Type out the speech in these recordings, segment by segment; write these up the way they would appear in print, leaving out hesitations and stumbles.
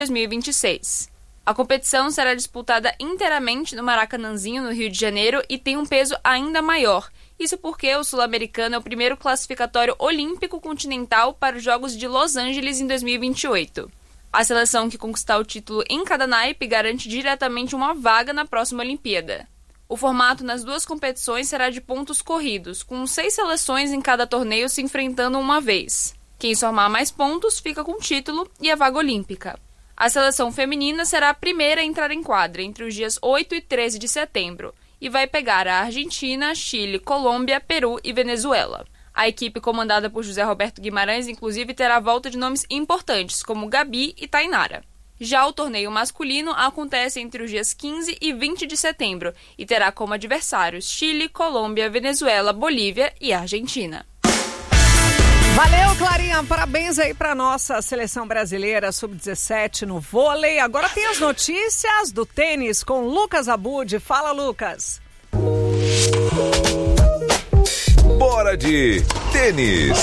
2026. A competição será disputada inteiramente no Maracanãzinho, no Rio de Janeiro, e tem um peso ainda maior. Isso porque o sul-americano é o primeiro classificatório olímpico continental para os Jogos de Los Angeles em 2028. A seleção que conquistar o título em cada naipe garante diretamente uma vaga na próxima Olimpíada. O formato nas duas competições será de pontos corridos, com 6 seleções em cada torneio se enfrentando uma vez. Quem somar mais pontos fica com o título e a vaga olímpica. A seleção feminina será a primeira a entrar em quadra entre os dias 8 e 13 de setembro e vai pegar a Argentina, Chile, Colômbia, Peru e Venezuela. A equipe comandada por José Roberto Guimarães, inclusive, terá a volta de nomes importantes como Gabi e Tainara. Já o torneio masculino acontece entre os dias 15 e 20 de setembro e terá como adversários Chile, Colômbia, Venezuela, Bolívia e Argentina. Valeu, Clarinha. Parabéns aí para nossa seleção brasileira sub-17 no vôlei. Agora tem as notícias do tênis com Lucas Abud. Fala, Lucas. Bora de tênis.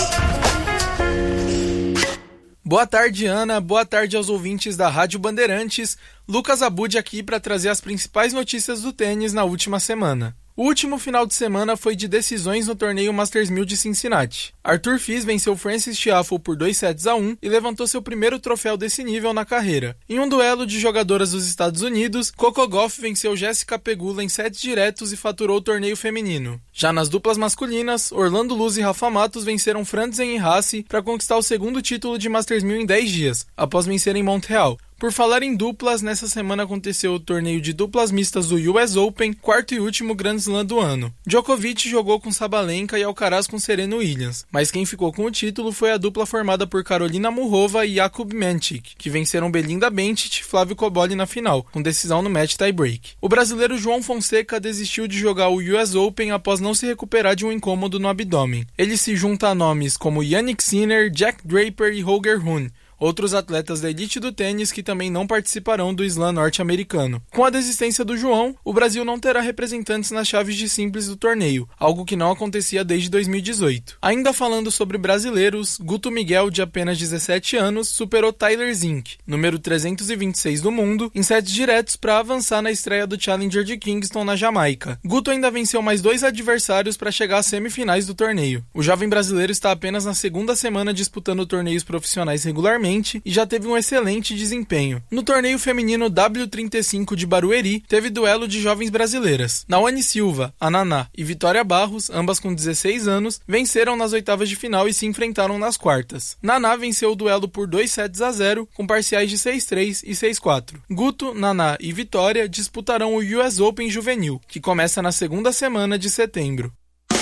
Boa tarde, Ana. Boa tarde aos ouvintes da Rádio Bandeirantes. Lucas Abud aqui para trazer as principais notícias do tênis na última semana. O último final de semana foi de decisões no torneio Masters 1000 de Cincinnati. Arthur Fils venceu Francis Tiafoe por 2-1 e levantou seu primeiro troféu desse nível na carreira. Em um duelo de jogadoras dos Estados Unidos, Coco Gauff venceu Jéssica Pegula em sets diretos e faturou o torneio feminino. Já nas duplas masculinas, Orlando Luz e Rafa Matos venceram Frantzen e Hassi para conquistar o segundo título de Masters 1000 em 10 dias, após vencerem Montreal. Por falar em duplas, nessa semana aconteceu o torneio de duplas mistas do US Open, quarto e último Grand Slam do ano. Djokovic jogou com Sabalenka e Alcaraz com Serena Williams, mas quem ficou com o título foi a dupla formada por Karolina Muchova e Jakub Menchik, que venceram Belinda Bencic e Flávio Cobolli na final, com decisão no match tie-break. O brasileiro João Fonseca desistiu de jogar o US Open após não se recuperar de um incômodo no abdômen. Ele se junta a nomes como Yannick Sinner, Jack Draper e Holger Rune, outros atletas da elite do tênis que também não participarão do slam norte-americano. Com a desistência do João, o Brasil não terá representantes nas chaves de simples do torneio, algo que não acontecia desde 2018. Ainda falando sobre brasileiros, Guto Miguel, de apenas 17 anos, superou Tyler Zink, número 326 do mundo, em sets diretos para avançar na estreia do Challenger de Kingston, na Jamaica. Guto ainda venceu mais 2 adversários para chegar às semifinais do torneio. O jovem brasileiro está apenas na segunda semana disputando torneios profissionais regularmente e já teve um excelente desempenho. No torneio feminino W35 de Barueri, teve duelo de jovens brasileiras. Naoane Silva, a Naná e Vitória Barros, ambas com 16 anos, venceram nas oitavas de final e se enfrentaram nas quartas. Naná venceu o duelo por 2-0, com parciais de 6-3 e 6-4. Guto, Naná e Vitória disputarão o US Open Juvenil, que começa na segunda semana de setembro.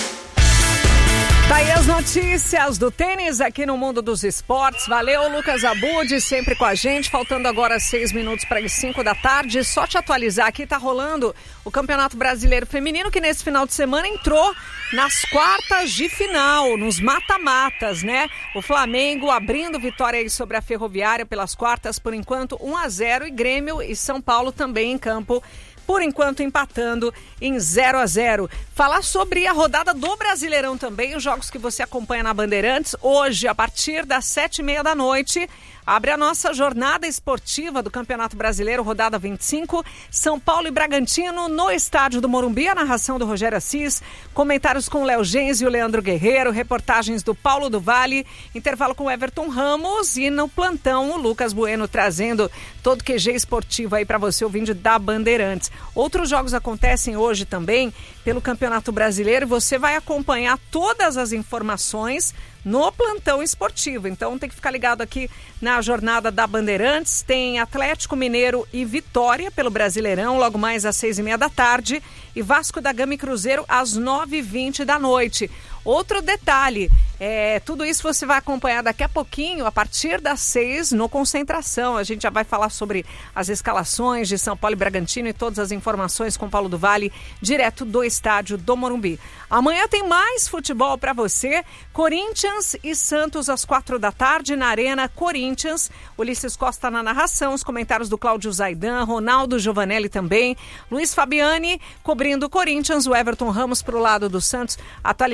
Tá aí as notícias do tênis aqui no Mundo dos Esportes. Valeu, Lucas Abud, sempre com a gente. Faltando agora 6 minutos para as 5 da tarde. Só te atualizar aqui, tá rolando o Campeonato Brasileiro Feminino, que nesse final de semana entrou nas quartas de final, nos mata-matas, né? O Flamengo abrindo vitória aí sobre a Ferroviária pelas quartas, por enquanto 1-0, e Grêmio e São Paulo também em campo, por enquanto empatando em 0-0. Falar sobre a rodada do Brasileirão também, os jogos que você acompanha na Bandeirantes. Hoje, a partir das 7h30 da noite, abre a nossa jornada esportiva do Campeonato Brasileiro, rodada 25, São Paulo e Bragantino, no estádio do Morumbi. A narração do Rogério Assis, comentários com o Léo Gens e o Leandro Guerreiro, reportagens do Paulo do Vale, intervalo com o Everton Ramos e no plantão o Lucas Bueno trazendo todo o QG esportivo aí para você, ouvinte da Bandeirantes. Outros jogos acontecem hoje também pelo Campeonato Brasileiro e você vai acompanhar todas as informações no plantão esportivo. Então tem que ficar ligado aqui na jornada da Bandeirantes. Tem Atlético Mineiro e Vitória pelo Brasileirão, logo mais às 6h30 da tarde, e Vasco da Gama e Cruzeiro às 9h20 da noite. Outro detalhe, tudo isso você vai acompanhar daqui a pouquinho, a partir das 6 no Concentração. A gente já vai falar sobre as escalações de São Paulo e Bragantino e todas as informações com Paulo do Vale, direto do estádio do Morumbi. Amanhã tem mais futebol para você. Corinthians e Santos às 4 da tarde na Arena Corinthians. Ulisses Costa na narração, os comentários do Cláudio Zaidan, Ronaldo Giovanelli também, Luiz Fabiani cobrindo o Corinthians, o Everton Ramos pro lado do Santos, atualizando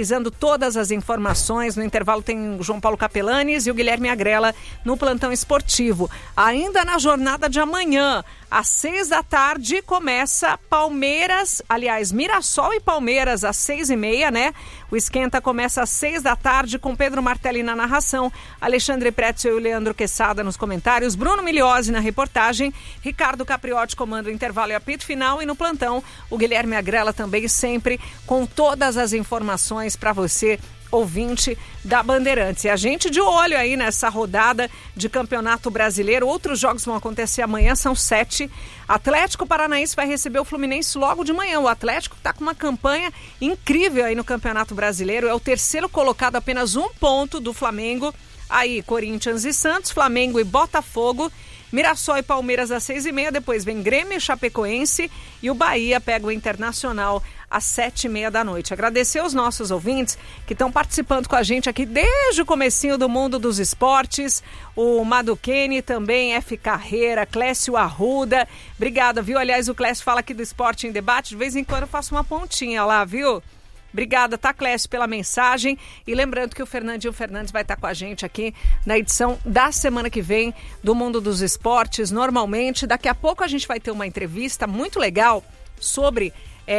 todas as informações. No intervalo tem o João Paulo Capelanes e o Guilherme Agrela no Plantão Esportivo. Ainda na jornada de amanhã, às 6h, começa Mirassol e Palmeiras às 6h30, né? O esquenta começa às 6h com Pedro Martelli na narração, Alexandre Pretzel e o Leandro Quesada nos comentários, Bruno Migliozzi na reportagem, Ricardo Capriotti comanda o intervalo e apito final, e no plantão o Guilherme Agrela também sempre com todas as informações para você, ouvinte da Bandeirantes. E a gente de olho aí nessa rodada de Campeonato Brasileiro. Outros jogos vão acontecer amanhã, são 7. Atlético Paranaense vai receber o Fluminense logo de manhã. O Atlético está com uma campanha incrível aí no Campeonato Brasileiro. É o terceiro colocado, apenas 1 ponto do Flamengo. Aí, Corinthians e Santos, Flamengo e Botafogo, Mirassol e Palmeiras às 6h30, depois vem Grêmio e Chapecoense e o Bahia pega o Internacional às 7h30. Agradecer aos nossos ouvintes que estão participando com a gente aqui desde o comecinho do Mundo dos Esportes, o Maduquene também, F. Carreira, Clécio Arruda, obrigada, viu? Aliás, o Clécio fala aqui do Esporte em Debate, de vez em quando eu faço uma pontinha lá, viu? Obrigada, tá, Clécio, pela mensagem. E lembrando que o Fernandinho Fernandes vai estar com a gente aqui na edição da semana que vem do Mundo dos Esportes. Normalmente, daqui a pouco a gente vai ter uma entrevista muito legal sobre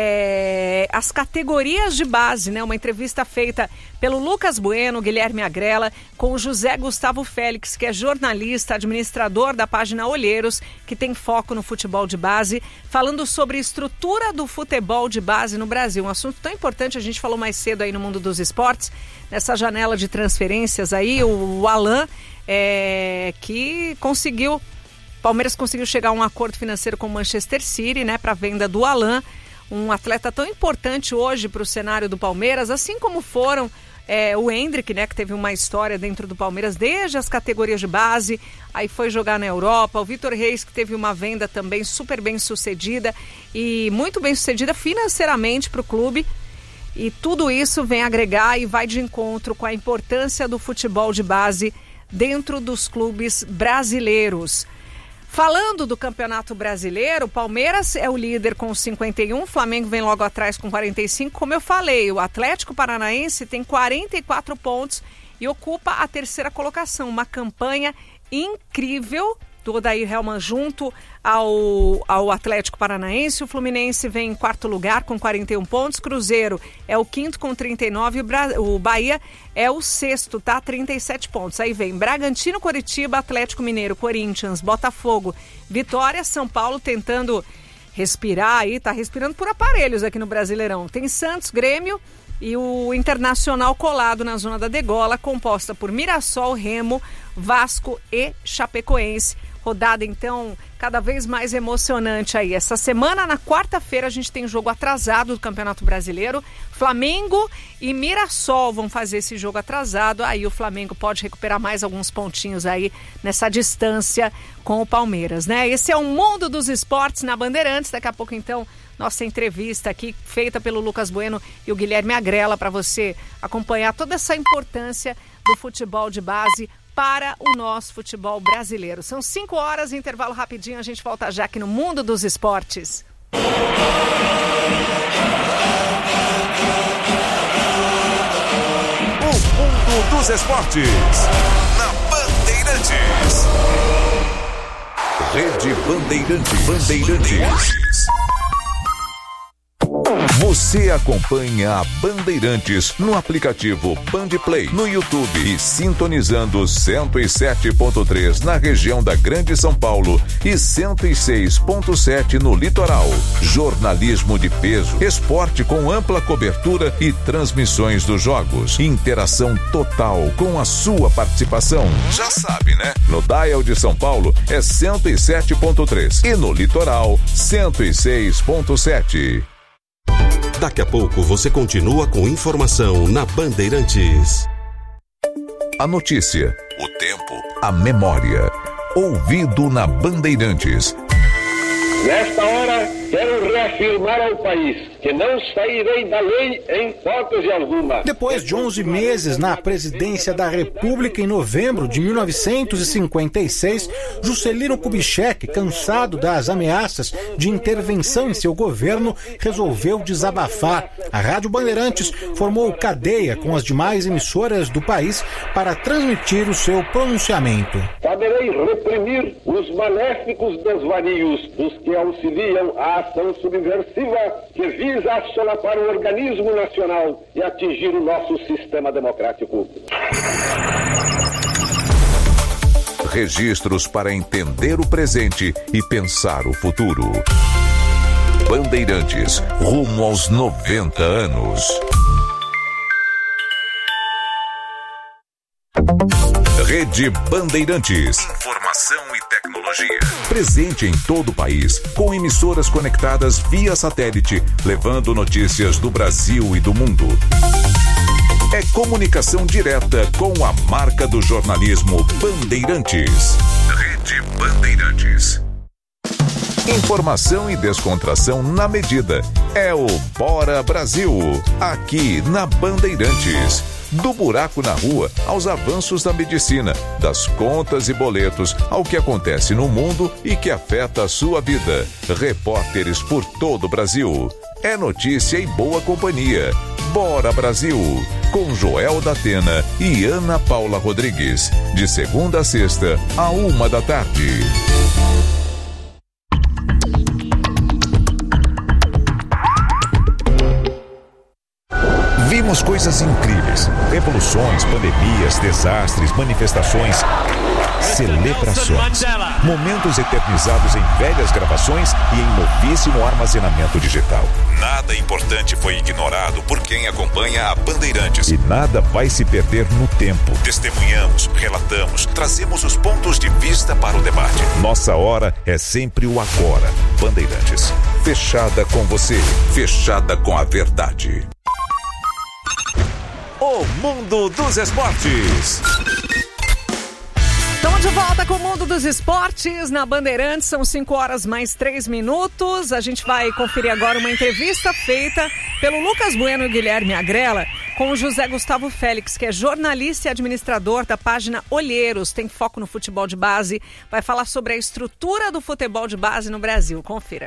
as categorias de base, né? Uma entrevista feita pelo Lucas Bueno, Guilherme Agrela, com o José Gustavo Félix, que é jornalista, administrador da página Olheiros, que tem foco no futebol de base, falando sobre a estrutura do futebol de base no Brasil. Um assunto tão importante, a gente falou mais cedo aí no Mundo dos Esportes, nessa janela de transferências aí, o Alan, que conseguiu, Palmeiras conseguiu chegar a um acordo financeiro com o Manchester City, né, para a venda do Alan, um atleta tão importante hoje para o cenário do Palmeiras, assim como foram o Endrick, né, que teve uma história dentro do Palmeiras desde as categorias de base, aí foi jogar na Europa, o Vitor Reis, que teve uma venda também super bem sucedida e muito bem sucedida financeiramente para o clube, e tudo isso vem agregar e vai de encontro com a importância do futebol de base dentro dos clubes brasileiros. Falando do Campeonato Brasileiro, o Palmeiras é o líder com 51, o Flamengo vem logo atrás com 45. Como eu falei, o Atlético Paranaense tem 44 pontos e ocupa a 3ª colocação. Uma campanha incrível do Odair Hellmann junto ao Atlético Paranaense. O Fluminense vem em 4º lugar com 41 pontos. Cruzeiro é o 5º com 39. O Bahia é o 6º, tá? 37 pontos. Aí vem Bragantino, Coritiba, Atlético Mineiro, Corinthians, Botafogo, Vitória, São Paulo tentando respirar aí, tá respirando por aparelhos aqui no Brasileirão. Tem Santos, Grêmio e o Internacional colado na zona da degola, composta por Mirassol, Remo, Vasco e Chapecoense. Rodada, então, cada vez mais emocionante aí. Essa semana, na quarta-feira, a gente tem jogo atrasado do Campeonato Brasileiro. Flamengo e Mirassol vão fazer esse jogo atrasado. Aí o Flamengo pode recuperar mais alguns pontinhos aí nessa distância com o Palmeiras, né? Esse é o Mundo dos Esportes na Bandeirantes. Daqui a pouco, então, nossa entrevista aqui, feita pelo Lucas Bueno e o Guilherme Agrela, para você acompanhar toda essa importância do futebol de base para o nosso futebol brasileiro. São 5 horas, intervalo rapidinho, a gente volta já aqui no Mundo dos Esportes. O Mundo dos Esportes, na Bandeirantes. Rede Bandeirantes. Você acompanha a Bandeirantes no aplicativo Bandplay, no YouTube e sintonizando 107.3 na região da Grande São Paulo e 106.7 no litoral. Jornalismo de peso, esporte com ampla cobertura e transmissões dos jogos. Interação total com a sua participação. Já sabe, né? No dial de São Paulo é 107.3 e no litoral 106.7. Daqui a pouco você continua com informação na Bandeirantes. A notícia, o tempo, a memória. Ouvido na Bandeirantes. Nesta hora, quero reafirmar ao país que não sairei da lei em hipótese alguma. Depois de 11 meses na presidência da República, em novembro de 1956, Juscelino Kubitschek, cansado das ameaças de intervenção em seu governo, resolveu desabafar. A Rádio Bandeirantes formou cadeia com as demais emissoras do país para transmitir o seu pronunciamento. Saberei reprimir os maléficos desvarios dos que auxiliam a ação subversiva que visa assolapar o organismo nacional e atingir o nosso sistema democrático. Registros para entender o presente e pensar o futuro. Bandeirantes, rumo aos 90 anos. Rede Bandeirantes. Informação e tecnologia. Presente em todo o país, com emissoras conectadas via satélite, levando notícias do Brasil e do mundo. É comunicação direta com a marca do jornalismo Bandeirantes. Rede Bandeirantes. Informação e descontração na medida. É o Bora Brasil, aqui na Bandeirantes. Do buraco na rua aos avanços da medicina, das contas e boletos ao que acontece no mundo e que afeta a sua vida. Repórteres por todo o Brasil. É notícia e boa companhia. Bora Brasil, com Joel da Atena e Ana Paula Rodrigues. De segunda a sexta, à 13h. Vimos coisas incríveis, revoluções, pandemias, desastres, manifestações, celebrações, momentos eternizados em velhas gravações e em novíssimo armazenamento digital. Nada importante foi ignorado por quem acompanha a Bandeirantes e nada vai se perder no tempo. Testemunhamos, relatamos, trazemos os pontos de vista para o debate. Nossa hora é sempre o agora. Bandeirantes, fechada com você, fechada com a verdade. O mundo dos esportes. Estamos de volta com o mundo dos esportes na Bandeirantes, são 5h mais 3 minutos. A gente vai conferir agora uma entrevista feita pelo Lucas Bueno e Guilherme Agrela com o José Gustavo Félix, que é jornalista e administrador da página Olheiros, tem foco no futebol de base, vai falar sobre a estrutura do futebol de base no Brasil. Confira.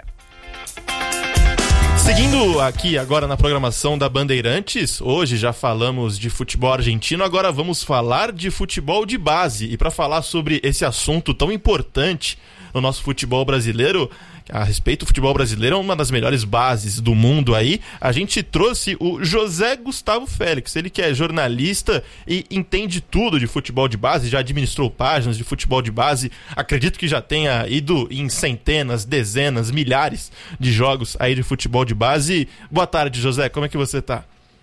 Seguindo aqui agora na programação da Bandeirantes, hoje já falamos de futebol argentino, agora vamos falar de futebol de base. E para falar sobre esse assunto tão importante no nosso futebol brasileiro, a respeito do futebol brasileiro, é uma das melhores bases do mundo aí, a gente trouxe o José Gustavo Félix, ele que é jornalista e entende tudo de futebol de base, já administrou páginas de futebol de base, acredito que já tenha ido em centenas, dezenas, milhares de jogos aí de futebol de base. Boa tarde, José, como é que você tá?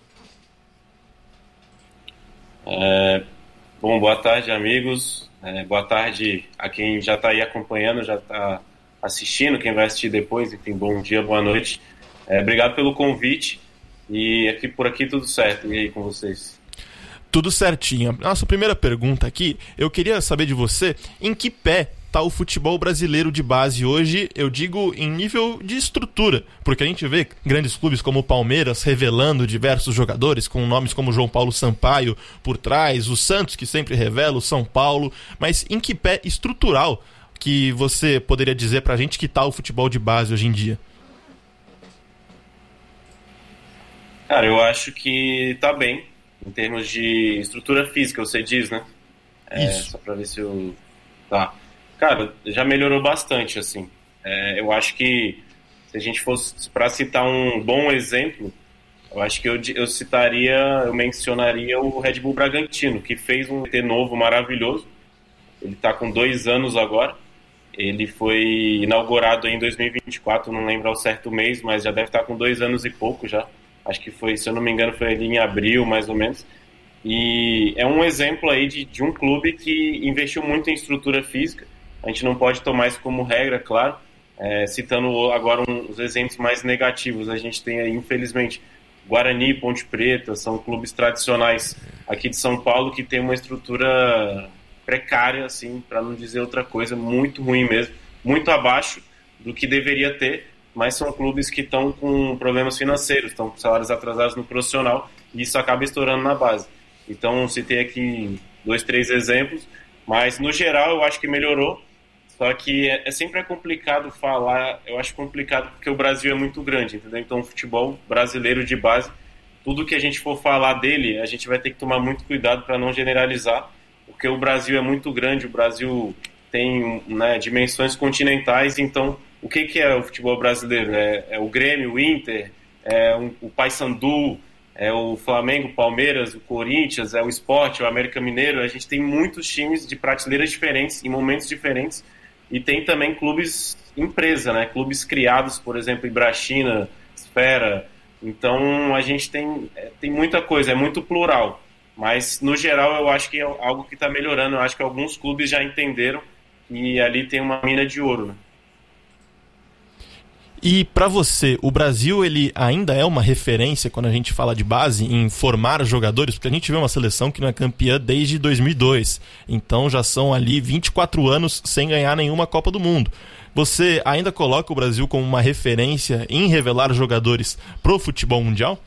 Bom, boa tarde, amigos, boa tarde a quem já tá aí acompanhando, já tá assistindo, quem vai assistir depois, enfim, bom dia, boa noite. Obrigado pelo convite e por aqui tudo certo. E aí com vocês? Tudo certinho. Nossa primeira pergunta aqui, eu queria saber de você, em que pé está o futebol brasileiro de base hoje, eu digo em nível de estrutura, porque a gente vê grandes clubes como o Palmeiras revelando diversos jogadores, com nomes como João Paulo Sampaio por trás, o Santos que sempre revela, o São Paulo, mas em que pé estrutural que você poderia dizer pra gente que tá o futebol de base hoje em dia? Cara, eu acho que tá bem, em termos de estrutura física, você diz, né? Isso. Só pra ver se eu... Tá. Cara, já melhorou bastante, assim. Eu acho que, se a gente fosse pra citar um bom exemplo, eu acho que eu mencionaria o Red Bull Bragantino, que fez um TT novo maravilhoso. Ele tá com 2 anos agora. Ele foi inaugurado em 2024, não lembro ao certo mês, mas já deve estar com 2 anos e pouco já. Acho que foi, se eu não me engano, foi ali em abril, mais ou menos. E é um exemplo aí de um clube que investiu muito em estrutura física. A gente não pode tomar isso como regra, claro. Citando agora os exemplos mais negativos, a gente tem aí, infelizmente, Guarani e Ponte Preta, são clubes tradicionais aqui de São Paulo que tem uma estrutura precária, assim, para não dizer outra coisa, muito ruim mesmo, muito abaixo do que deveria ter, mas são clubes que estão com problemas financeiros, estão com salários atrasados no profissional, e isso acaba estourando na base. Então, citei aqui 2, 3 exemplos, mas no geral eu acho que melhorou, só que sempre complicado falar, eu acho complicado porque o Brasil é muito grande, entendeu? Então, o futebol brasileiro de base, tudo que a gente for falar dele, a gente vai ter que tomar muito cuidado para não generalizar, porque o Brasil é muito grande, o Brasil tem, né, dimensões continentais, então o que é o futebol brasileiro? É o Grêmio, o Inter, o Paysandu, é o Flamengo, o Palmeiras, o Corinthians, é o Sport, o América Mineiro. A gente tem muitos times de prateleiras diferentes, em momentos diferentes, e tem também clubes empresa, né? Clubes criados, por exemplo, Ibrachina, Esfera. Então a gente tem muita coisa, é muito plural. Mas no geral eu acho que é algo que está melhorando. Eu acho que alguns clubes já entenderam e ali tem uma mina de ouro, né? E para você, o Brasil ele ainda é uma referência quando a gente fala de base em formar jogadores? Porque a gente vê uma seleção que não é campeã desde 2002. Então já são ali 24 anos sem ganhar nenhuma Copa do Mundo. Você ainda coloca o Brasil como uma referência em revelar jogadores pro futebol mundial?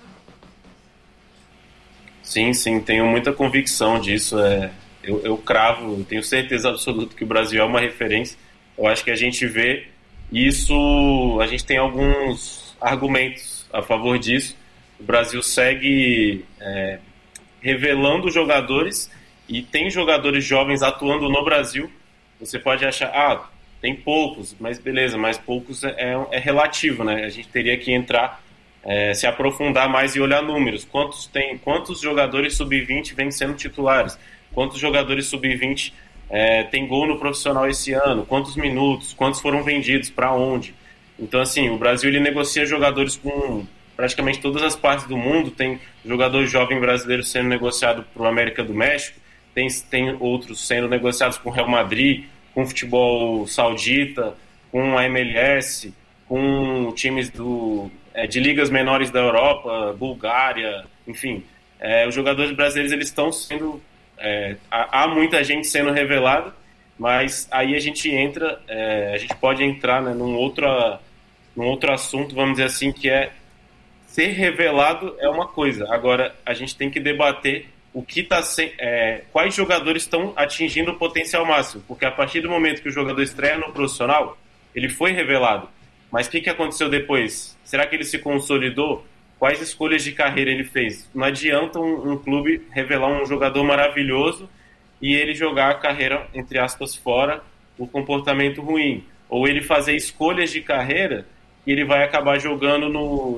Sim, tenho muita convicção disso. Eu cravo, tenho certeza absoluta que o Brasil é uma referência. Eu acho que a gente vê isso, a gente tem alguns argumentos a favor disso. O Brasil segue revelando jogadores e tem jogadores jovens atuando no Brasil. Você pode achar, tem poucos, mas beleza, mas poucos é relativo, né? A gente teria que entrar, se aprofundar mais e olhar números. Quantos jogadores sub-20 vêm sendo titulares? Quantos jogadores sub-20 tem gol no profissional esse ano? Quantos minutos? Quantos foram vendidos? Para onde? Então, assim, o Brasil ele negocia jogadores com praticamente todas as partes do mundo. Tem jogador jovem brasileiro sendo negociado para o América do México, tem outros sendo negociados com o Real Madrid, com o futebol saudita, com a MLS, com times de ligas menores da Europa, Bulgária, enfim. Os jogadores brasileiros eles estão sendo... há muita gente sendo revelada, mas aí a gente pode entrar, né, num outro assunto, vamos dizer assim, que é ser revelado é uma coisa. Agora a gente tem que debater quais jogadores estão atingindo o potencial máximo, porque a partir do momento que o jogador estreia no profissional, ele foi revelado, mas o que aconteceu depois? Será que ele se consolidou? Quais escolhas de carreira ele fez? Não adianta um clube revelar um jogador maravilhoso e ele jogar a carreira, entre aspas, fora, o comportamento ruim. Ou ele fazer escolhas de carreira e ele vai acabar jogando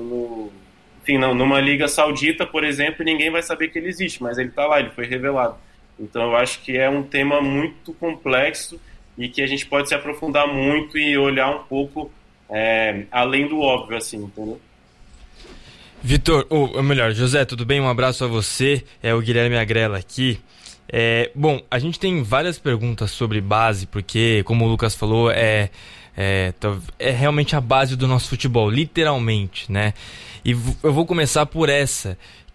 numa liga saudita, por exemplo, e ninguém vai saber que ele existe, mas ele está lá, ele foi revelado. Então eu acho que é um tema muito complexo e que a gente pode se aprofundar muito e olhar um pouco além do óbvio, assim, entendeu? Vitor, ou melhor, José, tudo bem? Um abraço a você, o Guilherme Agrela aqui. Bom, a gente tem várias perguntas sobre base, porque, como o Lucas falou, é realmente a base do nosso futebol, literalmente, né? E eu vou começar por essa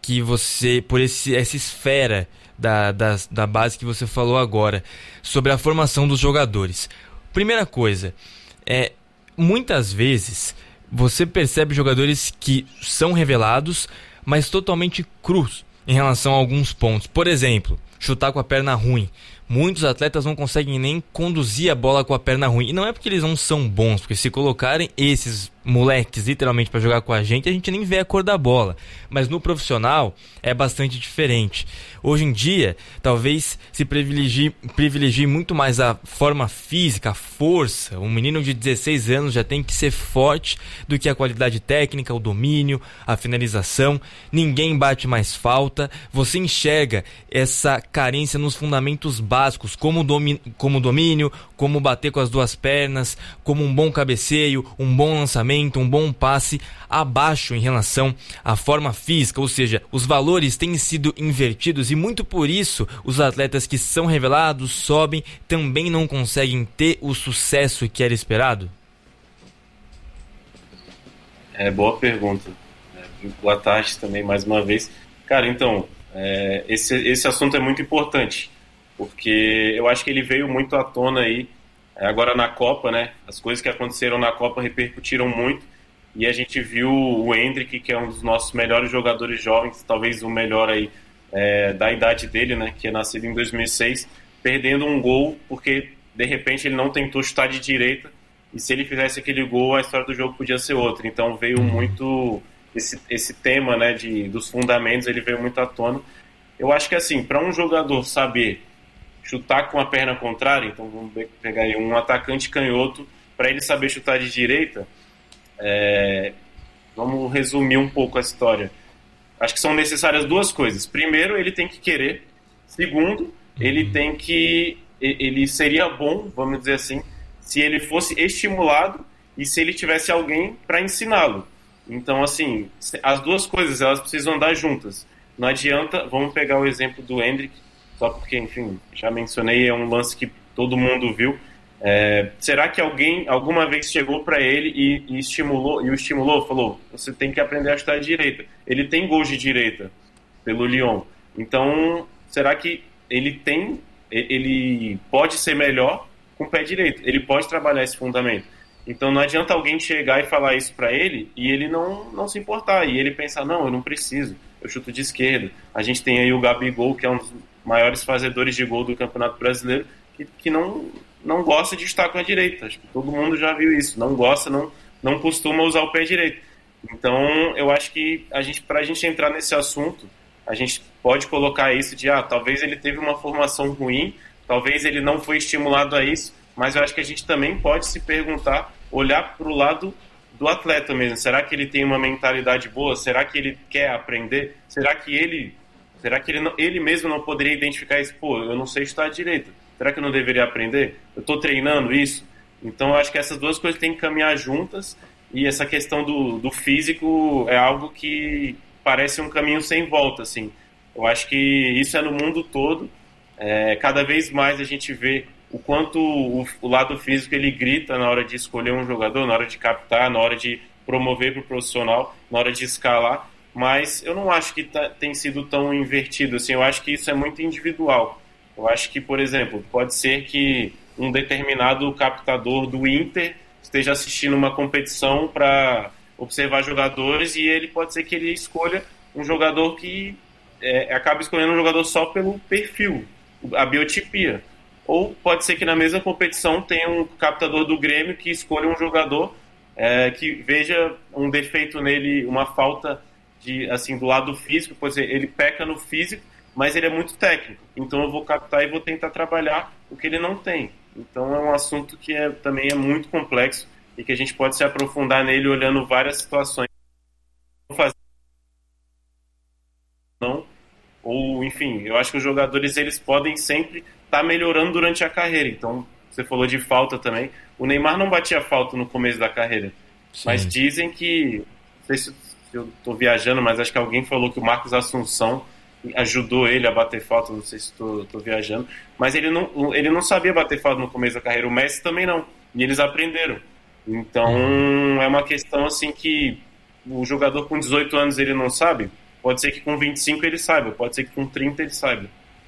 esfera da base que você falou agora, sobre a formação dos jogadores. Primeira coisa, muitas vezes você percebe jogadores que são revelados, mas totalmente crus em relação a alguns pontos. Por exemplo, chutar com a perna ruim. Muitos atletas não conseguem nem conduzir a bola com a perna ruim. E não é porque eles não são bons, porque se colocarem esses moleques literalmente para jogar com a gente nem vê a cor da bola. Mas no profissional é bastante diferente. Hoje em dia, talvez se privilegie muito mais a forma física, a força. Um menino de 16 anos já tem que ser forte do que a qualidade técnica, o domínio, a finalização. Ninguém bate mais falta. Você enxerga essa carência nos fundamentos básicos, como domínio, como bater com as duas pernas, como um bom cabeceio, um bom lançamento, um bom passe, abaixo em relação à forma física, ou seja, os valores têm sido invertidos e muito por isso os atletas que são revelados, sobem, também não conseguem ter o sucesso que era esperado? Boa pergunta. Boa tarde também, mais uma vez. Cara, então, esse assunto é muito importante, porque eu acho que ele veio muito à tona aí agora na Copa, né? As coisas que aconteceram na Copa repercutiram muito e a gente viu o Endrick, que é um dos nossos melhores jogadores jovens, talvez o melhor aí da idade dele, né? Que é nascido em 2006, perdendo um gol porque de repente ele não tentou chutar de direita e se ele fizesse aquele gol a história do jogo podia ser outra. Então veio muito esse tema, né? Dos fundamentos, ele veio muito à tona. Eu acho que assim, para um jogador saber chutar com a perna contrária, então vamos pegar aí um atacante canhoto, para ele saber chutar de direita, vamos resumir um pouco a história. Acho que são necessárias duas coisas. Primeiro, ele tem que querer. Segundo, ele seria bom, vamos dizer assim, se ele fosse estimulado e se ele tivesse alguém para ensiná-lo. Então, assim, as duas coisas, elas precisam andar juntas. Não adianta, vamos pegar o exemplo do Endrick, só porque, enfim, já mencionei, é um lance que todo mundo viu. Será que alguém alguma vez chegou para ele e o estimulou, falou, você tem que aprender a chutar de direita. Ele tem gols de direita pelo Lyon. Então, será que ele pode ser melhor com o pé direito? Ele pode trabalhar esse fundamento. Então, não adianta alguém chegar e falar isso para ele e ele não se importar. E ele pensar, não, eu não preciso, eu chuto de esquerda. A gente tem aí o Gabigol, que é um dos maiores fazedores de gol do Campeonato Brasileiro, que não gosta de estar com a direita. Acho que todo mundo já viu isso. Não gosta, não costuma usar o pé direito. Então, eu acho que para a gente entrar nesse assunto, a gente pode colocar isso de, talvez ele teve uma formação ruim, talvez ele não foi estimulado a isso, mas eu acho que a gente também pode se perguntar, olhar para o lado do atleta mesmo. Será que ele tem uma mentalidade boa? Será que ele quer aprender? Será que ele mesmo não poderia identificar isso? Pô, eu não sei chutar direito. Será que eu não deveria aprender? Eu estou treinando isso? Então, eu acho que essas duas coisas têm que caminhar juntas e essa questão do físico é algo que parece um caminho sem volta, assim. Eu acho que isso é no mundo todo. Cada vez mais a gente vê o quanto o lado físico ele grita na hora de escolher um jogador, na hora de captar, na hora de promover para o profissional, na hora de escalar. Mas eu não acho que tem sido tão invertido, assim. Eu acho que isso é muito individual. Eu acho que, por exemplo, pode ser que um determinado captador do Inter esteja assistindo uma competição para observar jogadores e ele pode ser que ele escolha um jogador que acaba escolhendo um jogador só pelo perfil, a biotipia. Ou pode ser que na mesma competição tenha um captador do Grêmio que escolha um jogador que veja um defeito nele, uma falta do lado físico, por exemplo, ele peca no físico, mas ele é muito técnico. Então eu vou captar e vou tentar trabalhar o que ele não tem. Então é um assunto que também é muito complexo e que a gente pode se aprofundar nele olhando várias situações. Ou, enfim, eu acho que os jogadores eles podem sempre estar melhorando durante a carreira. Então, você falou de falta também. O Neymar não batia falta no começo da carreira. Sim. Mas dizem que, não sei se eu estou viajando, mas acho que alguém falou que o Marcos Assunção ajudou ele a bater falta, não sei se estou viajando, mas ele não sabia bater falta no começo da carreira, o Messi também não, e eles aprenderam. Então é uma questão assim que o jogador com 18 anos ele não sabe, pode ser que com 25 ele saiba, pode ser que com 30 ele saiba.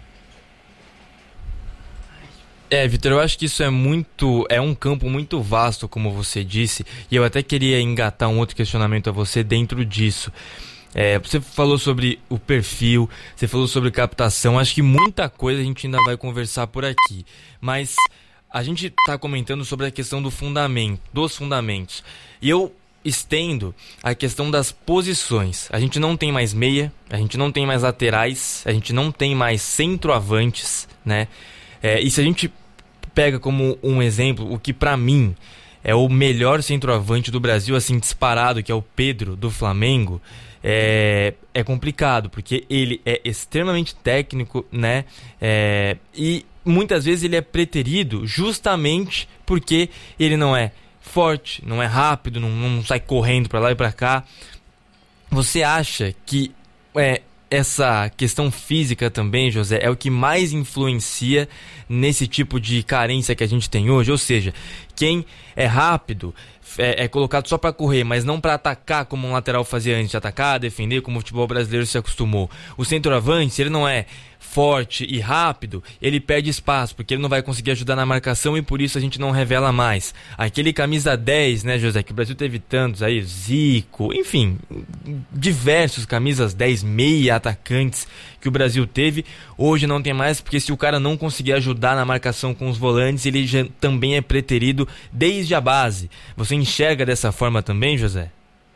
Vitor, eu acho que isso é um campo muito vasto, como você disse, e eu até queria engatar um outro questionamento a você dentro disso. Você falou sobre o perfil, você falou sobre captação, acho que muita coisa a gente ainda vai conversar por aqui, mas a gente está comentando sobre a questão dos fundamentos, e eu estendo a questão das posições. A gente não tem mais meia, a gente não tem mais laterais, a gente não tem mais centroavantes, né? E se a gente pega como um exemplo, o que para mim é o melhor centroavante do Brasil, assim, disparado, que é o Pedro, do Flamengo, é complicado, porque ele é extremamente técnico, né? E muitas vezes ele é preterido justamente porque ele não é forte, não é rápido, não sai correndo para lá e para cá. Você acha que essa questão física também, José, é o que mais influencia nesse tipo de carência que a gente tem hoje? Ou seja, quem é rápido é colocado só para correr, mas não para atacar como um lateral fazia antes, de atacar, defender, como o futebol brasileiro se acostumou. O centroavante, se ele não é forte e rápido, ele perde espaço, porque ele não vai conseguir ajudar na marcação e por isso a gente não revela mais. Aquele camisa 10, né, José, que o Brasil teve tantos aí, Zico, enfim, diversos camisas 10, meia atacantes que o Brasil teve, hoje não tem mais, porque se o cara não conseguir ajudar na marcação com os volantes, ele já também é preterido desde a base. Você enxerga dessa forma também, José?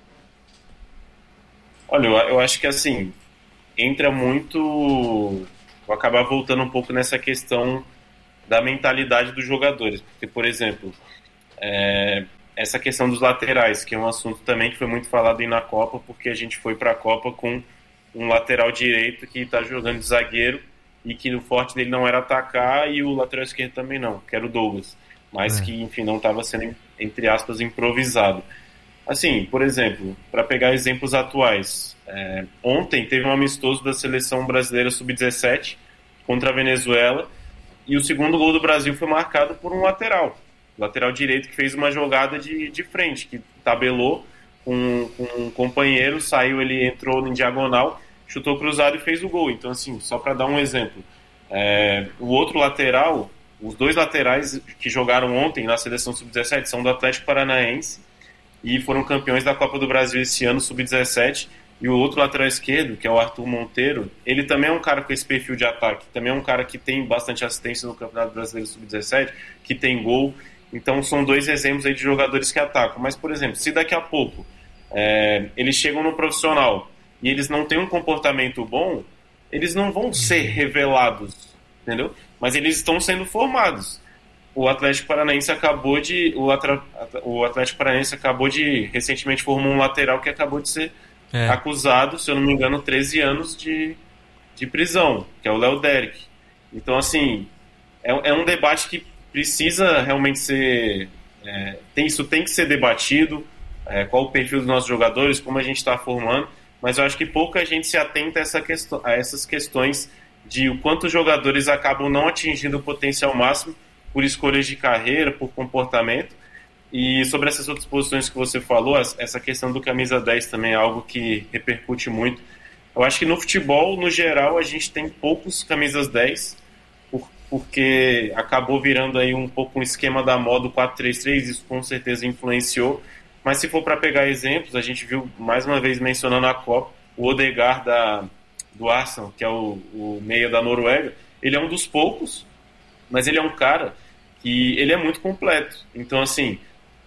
Olha, eu acho que assim, entra muito... Vou acabar voltando um pouco nessa questão da mentalidade dos jogadores. Porque, por exemplo, essa questão dos laterais, que é um assunto também que foi muito falado aí na Copa, porque a gente foi para a Copa com um lateral direito que está jogando de zagueiro e que o forte dele não era atacar e o lateral esquerdo também não, que era o Douglas. Mas que, enfim, não estava sendo, entre aspas, improvisado. Assim, por exemplo, para pegar exemplos atuais, ontem teve um amistoso da seleção brasileira sub-17 contra a Venezuela e o segundo gol do Brasil foi marcado por um lateral direito que fez uma jogada de frente, que tabelou com um companheiro, saiu, ele entrou em diagonal, chutou cruzado e fez o gol. Então, assim, só para dar um exemplo, o outro lateral, os dois laterais que jogaram ontem na seleção sub-17 são do Atlético Paranaense e foram campeões da Copa do Brasil esse ano, sub-17, e o outro lateral esquerdo, que é o Arthur Monteiro, ele também é um cara com esse perfil de ataque, também é um cara que tem bastante assistência no Campeonato Brasileiro sub-17, que tem gol. Então são dois exemplos aí de jogadores que atacam. Mas, por exemplo, se daqui a pouco eles chegam no profissional e eles não têm um comportamento bom, eles não vão ser revelados, entendeu? Mas eles estão sendo formados. O Atlético Paranaense acabou de recentemente formou um lateral que acabou de ser acusado, se eu não me engano, 13 anos de prisão, que é o Léo Derek. Então, assim, é um debate que precisa realmente ser... isso tem que ser debatido, qual o perfil dos nossos jogadores, como a gente está formando, mas eu acho que pouca gente se atenta a essas questões de o quanto os jogadores acabam não atingindo o potencial máximo por escolhas de carreira, por comportamento. E sobre essas outras posições que você falou, essa questão do camisa 10 também é algo que repercute muito. Eu acho que no futebol, no geral, a gente tem poucos camisas 10, porque acabou virando aí um pouco um esquema da moda, o 4-3-3, isso com certeza influenciou. Mas se for para pegar exemplos, a gente viu, mais uma vez mencionando a Copa, o Odegaard do Arsenal, que é o meia da Noruega, ele é um dos poucos, mas ele é um cara que ele é muito completo. Então, assim,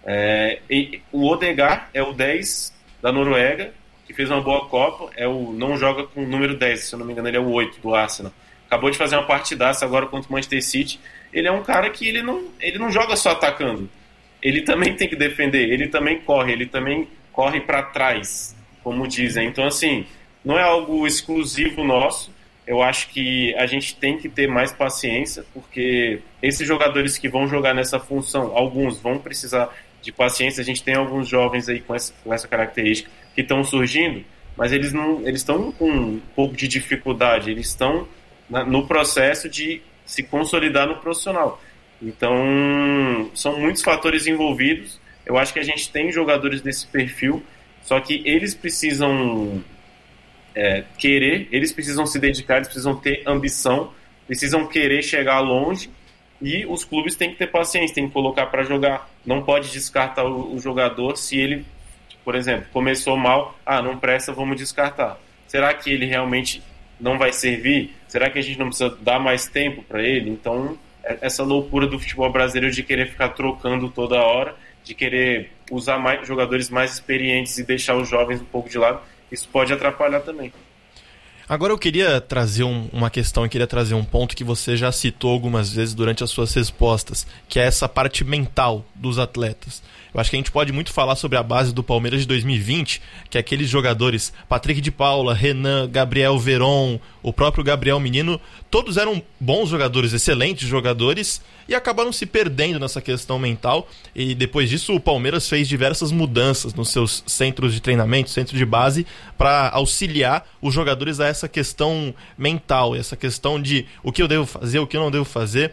o Odegaard é o 10 da Noruega, que fez uma boa Copa, não joga com o número 10, se eu não me engano, ele é o 8 do Arsenal. Acabou de fazer uma partidaça agora contra o Manchester City. Ele é um cara que ele não joga só atacando. Ele também tem que defender, ele também corre para trás, como dizem. Então, assim, não é algo exclusivo nosso. Eu acho que a gente tem que ter mais paciência, porque esses jogadores que vão jogar nessa função, alguns vão precisar de paciência. A gente tem alguns jovens aí com essa característica que estão surgindo, mas eles estão com um pouco de dificuldade, eles estão no processo de se consolidar no profissional. Então, são muitos fatores envolvidos. Eu acho que a gente tem jogadores desse perfil, só que eles precisam querer, eles precisam se dedicar, eles precisam ter ambição, precisam querer chegar longe, e os clubes têm que ter paciência, têm que colocar para jogar. Não pode descartar o jogador se ele, por exemplo, começou mal, não presta, vamos descartar. Será que ele realmente não vai servir? Será que a gente não precisa dar mais tempo para ele? Então, essa loucura do futebol brasileiro de querer ficar trocando toda hora, de querer usar mais jogadores mais experientes e deixar os jovens um pouco de lado, isso pode atrapalhar também. Agora eu queria trazer uma questão, eu queria trazer um ponto que você já citou algumas vezes durante as suas respostas, que é essa parte mental dos atletas. Eu acho que a gente pode muito falar sobre a base do Palmeiras de 2020, que é aqueles jogadores, Patrick de Paula, Renan, Gabriel Veron, o próprio Gabriel Menino, todos eram bons jogadores, excelentes jogadores, e acabaram se perdendo nessa questão mental, e depois disso o Palmeiras fez diversas mudanças nos seus centros de treinamento, centro de base, para auxiliar os jogadores a essa questão mental, essa questão de o que eu devo fazer, o que eu não devo fazer.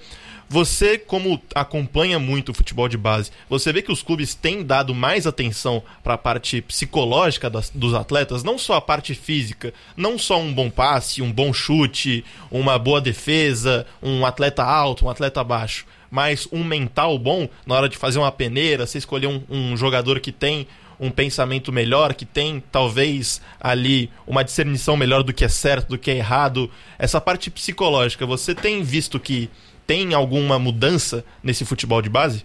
Você, como acompanha muito o futebol de base, você vê que os clubes têm dado mais atenção para a parte psicológica dos atletas, não só a parte física, não só um bom passe, um bom chute, uma boa defesa, um atleta alto, um atleta baixo, mas um mental bom na hora de fazer uma peneira, você escolher um jogador que tem um pensamento melhor, que tem talvez ali uma discernição melhor do que é certo, do que é errado. Essa parte psicológica, você tem visto que tem alguma mudança nesse futebol de base?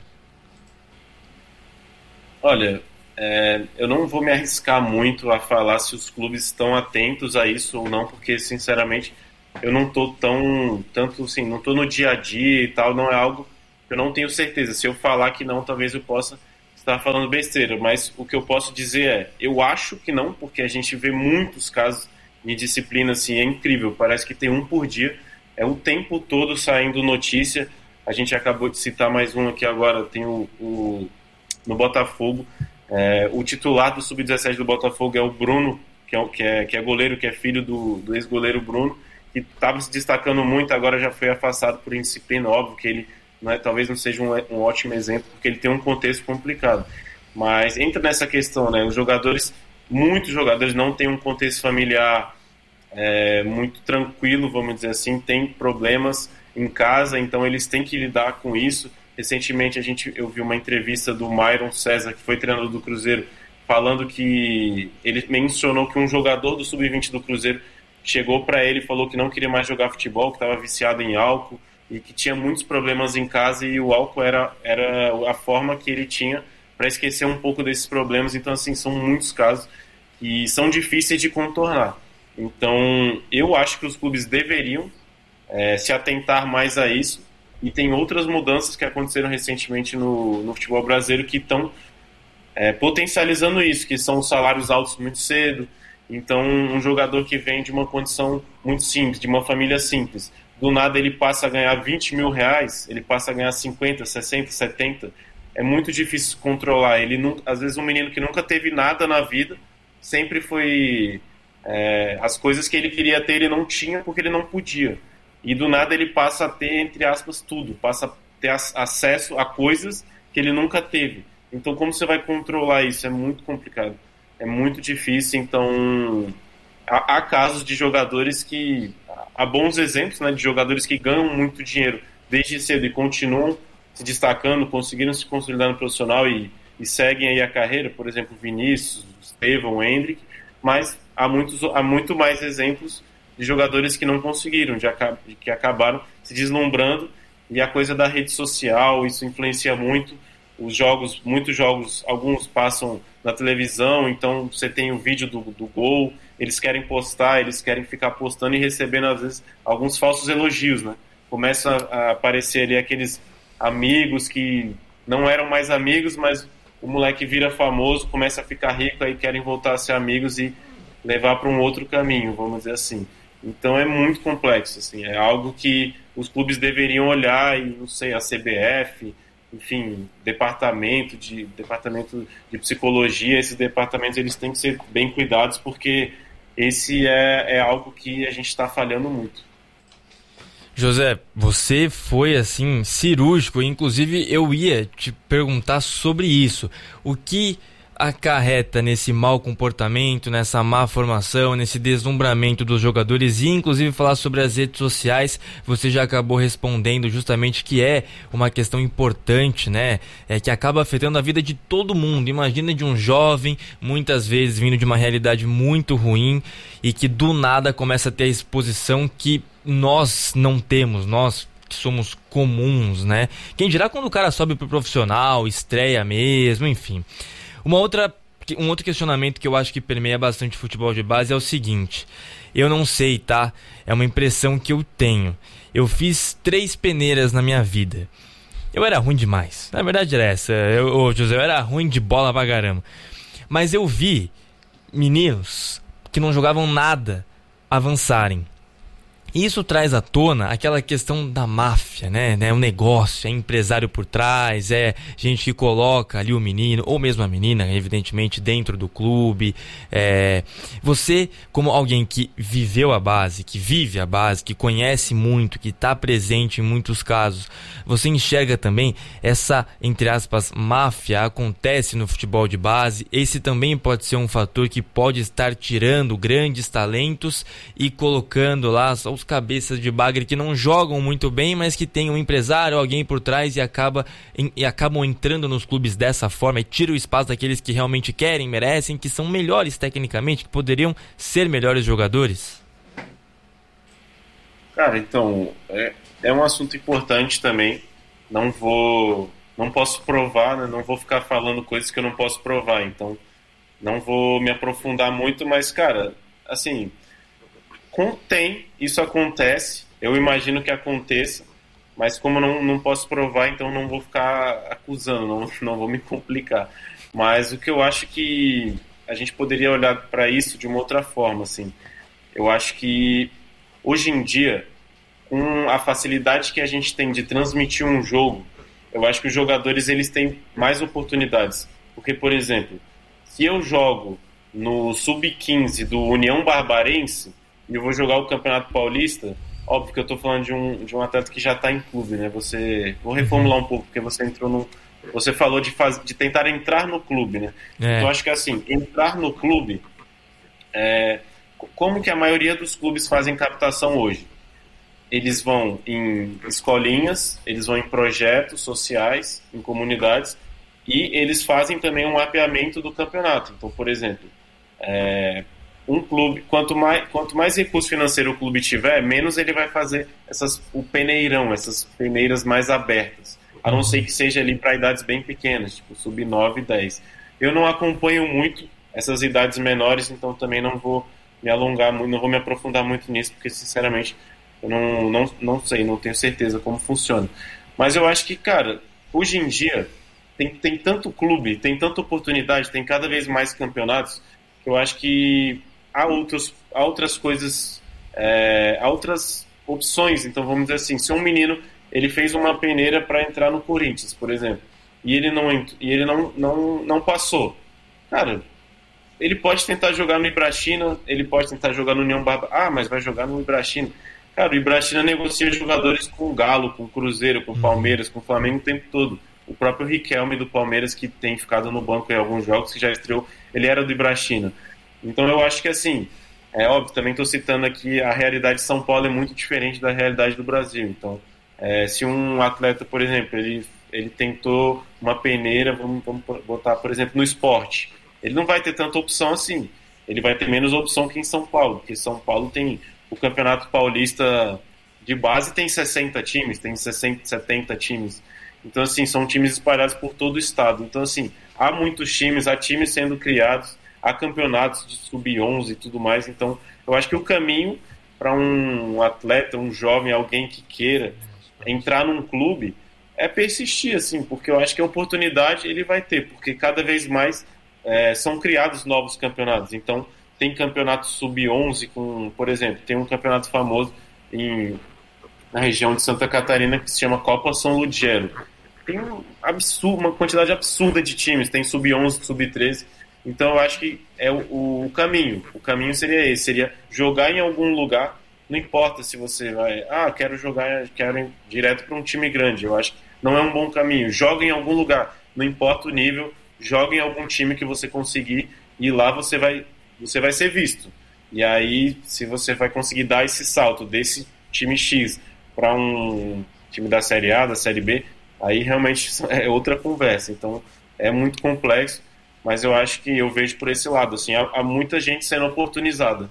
Olha, eu não vou me arriscar muito a falar se os clubes estão atentos a isso ou não, porque sinceramente eu não estou tanto assim, não estou no dia a dia e tal, não é algo que eu não tenho certeza. Se eu falar que não, talvez eu possa estar falando besteira, mas o que eu posso dizer eu acho que não, porque a gente vê muitos casos de disciplina assim, é incrível, parece que tem um por dia. É o tempo todo saindo notícia. A gente acabou de citar mais um aqui agora. Tem no Botafogo. O titular do Sub-17 do Botafogo é o Bruno, que é goleiro, que é filho do ex-goleiro Bruno, que estava se destacando muito, agora já foi afastado por indisciplina. Óbvio que ele talvez não seja um ótimo exemplo, porque ele tem um contexto complicado. Mas entra nessa questão, né? Muitos jogadores não têm um contexto familiar muito tranquilo, vamos dizer assim, tem problemas em casa, então eles têm que lidar com isso. Recentemente eu vi uma entrevista do Myron César, que foi treinador do Cruzeiro, falando que ele mencionou que um jogador do Sub-20 do Cruzeiro chegou para ele e falou que não queria mais jogar futebol, que estava viciado em álcool e que tinha muitos problemas em casa, e o álcool era a forma que ele tinha para esquecer um pouco desses problemas. Então, assim, são muitos casos que são difíceis de contornar. Então, eu acho que os clubes deveriam se atentar mais a isso, e tem outras mudanças que aconteceram recentemente no futebol brasileiro que estão potencializando isso, que são os salários altos muito cedo. Então, um jogador que vem de uma condição muito simples, de uma família simples, do nada ele passa a ganhar 20 mil reais, ele passa a ganhar 50, 60, 70, é muito difícil controlar. Às vezes um menino que nunca teve nada na vida, sempre foi... as coisas que ele queria ter, ele não tinha porque ele não podia. E do nada ele passa a ter, entre aspas, tudo. Passa a ter acesso a coisas que ele nunca teve. Então, como você vai controlar isso? É muito complicado. É muito difícil. Então, há casos de jogadores que... Há bons exemplos, né, de jogadores que ganham muito dinheiro desde cedo e continuam se destacando, conseguiram se consolidar no profissional e seguem aí a carreira. Por exemplo, Vinícius, Estevão, Hendrick. Mas há muito mais exemplos de jogadores que não conseguiram, que acabaram se deslumbrando, e a coisa da rede social, isso influencia muito. Muitos jogos, alguns passam na televisão, então você tem o vídeo do gol, eles querem postar, eles querem ficar postando e recebendo, às vezes, alguns falsos elogios, né? Começam a aparecer ali aqueles amigos que não eram mais amigos, mas o moleque vira famoso, começa a ficar rico, aí querem voltar a ser amigos e levar para um outro caminho, vamos dizer assim. Então é muito complexo, assim, é algo que os clubes deveriam olhar, e não sei, a CBF, enfim, departamento de psicologia, esses departamentos eles têm que ser bem cuidados, porque esse é algo que a gente está falhando muito. José, você foi assim cirúrgico, inclusive eu ia te perguntar sobre isso. O que acarreta nesse mau comportamento, nessa má formação, nesse deslumbramento dos jogadores, e inclusive falar sobre as redes sociais? Você já acabou respondendo justamente que é uma questão importante, né? Que acaba afetando a vida de todo mundo. Imagina de um jovem, muitas vezes vindo de uma realidade muito ruim, e que do nada começa a ter a exposição que nós não temos, nós que somos comuns, né? Quem dirá quando o cara sobe pro profissional, estreia mesmo, enfim. Um outro questionamento que eu acho que permeia bastante o futebol de base é o seguinte: eu não sei, tá? É uma impressão que eu tenho. Eu fiz 3 peneiras na minha vida. Eu era ruim demais. Na verdade era essa. José, eu era ruim de bola pra caramba. Mas eu vi meninos que não jogavam nada avançarem. E isso traz à tona aquela questão da máfia, né? É um negócio, é empresário por trás, é gente que coloca ali o menino, ou mesmo a menina, evidentemente, dentro do clube. Você, como alguém que viveu a base, que vive a base, que conhece muito, que está presente em muitos casos, você enxerga também essa, entre aspas, máfia acontece no futebol de base? Esse também pode ser um fator que pode estar tirando grandes talentos e colocando lá os cabeças de bagre que não jogam muito bem, mas que tem um empresário, alguém por trás e acabam entrando nos clubes dessa forma e tiram o espaço daqueles que realmente querem, merecem, que são melhores tecnicamente, que poderiam ser melhores jogadores? Cara, então, é um assunto importante também. Não posso provar, né? Não vou ficar falando coisas que eu não posso provar, então não vou me aprofundar muito, mas, cara, assim, isso acontece, eu imagino que aconteça, mas como não posso provar, então não vou ficar acusando, não vou me complicar. Mas o que eu acho que a gente poderia olhar para isso de uma outra forma, assim. Eu acho que hoje em dia, com a facilidade que a gente tem de transmitir um jogo, eu acho que os jogadores eles têm mais oportunidades. Porque, por exemplo, se eu jogo no Sub-15 do União Barbarense e eu vou jogar o Campeonato Paulista, óbvio que eu estou falando de um atleta que já está em clube, né? Vou reformular um pouco, porque você falou de tentar entrar no clube, né? Então, acho que assim, entrar no clube, como que a maioria dos clubes fazem captação hoje? Eles vão em escolinhas, eles vão em projetos sociais, em comunidades, e eles fazem também um mapeamento do campeonato. Então, por exemplo, um clube, quanto mais recurso financeiro o clube tiver, menos ele vai fazer o peneirão, essas peneiras mais abertas, a não ser que seja ali para idades bem pequenas, tipo sub-9 e 10. Eu não acompanho muito essas idades menores, então também não vou me alongar muito, não vou me aprofundar muito nisso, porque sinceramente eu não sei, não tenho certeza como funciona. Mas eu acho que, cara, hoje em dia tem tanto clube, tem tanta oportunidade, tem cada vez mais campeonatos, que eu acho que há outras coisas, há outras opções. Então, vamos dizer assim, se um menino ele fez uma peneira para entrar no Corinthians, por exemplo, e ele não passou, cara, ele pode tentar jogar no Ibrachina, ele pode tentar jogar no União Barbarense. Mas vai jogar no Ibrachina. Cara, o Ibrachina negocia jogadores com o Galo, com o Cruzeiro, com o Palmeiras, com o Flamengo o tempo todo. O próprio Riquelme do Palmeiras, que tem ficado no banco em alguns jogos, que já estreou, ele era do Ibrachina. Então eu acho que assim, é óbvio, também estou citando aqui, a realidade de São Paulo é muito diferente da realidade do Brasil. Então, se um atleta, por exemplo, ele tentou uma peneira, vamos botar, por exemplo, no esporte, ele não vai ter tanta opção assim. Ele vai ter menos opção que em São Paulo, porque São Paulo tem o Campeonato Paulista de base, tem 60 times, tem 70 times. Então, assim, são times espalhados por todo o estado. Então, assim, há muitos times, há times sendo criados, há campeonatos de sub-11 e tudo mais. Então, eu acho que o caminho para um atleta, um jovem, alguém que queira entrar num clube, é persistir, assim, porque eu acho que a oportunidade ele vai ter, porque cada vez mais são criados novos campeonatos. Então, tem campeonato sub-11, por exemplo, tem um campeonato famoso na região de Santa Catarina que se chama Copa São Ludgero. Tem uma quantidade absurda de times, tem sub-11, sub-13. Então eu acho que é o caminho. O caminho seria esse, seria jogar em algum lugar, não importa se você vai, quero ir direto para um time grande. Eu acho que não é um bom caminho. Joga em algum lugar, não importa o nível, joga em algum time que você conseguir e lá você vai ser visto. E aí, se você vai conseguir dar esse salto desse time X para um time da Série A, da Série B, aí realmente é outra conversa. Então, é muito complexo, mas eu acho que eu vejo por esse lado. Assim, há muita gente sendo oportunizada.